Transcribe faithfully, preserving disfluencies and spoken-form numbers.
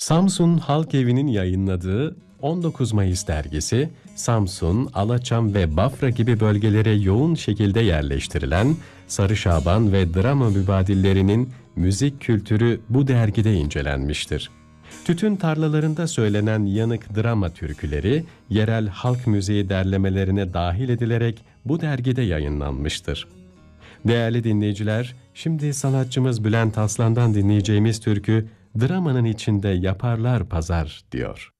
Samsun Halk Evi'nin yayınladığı on dokuz Mayıs dergisi, Samsun, Alaçam ve Bafra gibi bölgelere yoğun şekilde yerleştirilen Sarı Şaban ve drama mübadillerinin müzik kültürü bu dergide incelenmiştir. Tütün tarlalarında söylenen yanık drama türküleri, yerel halk müziği derlemelerine dahil edilerek bu dergide yayınlanmıştır. Değerli dinleyiciler, şimdi sanatçımız Bülent Aslan'dan dinleyeceğimiz türkü, dramanın içinde yaparlar pazar diyor.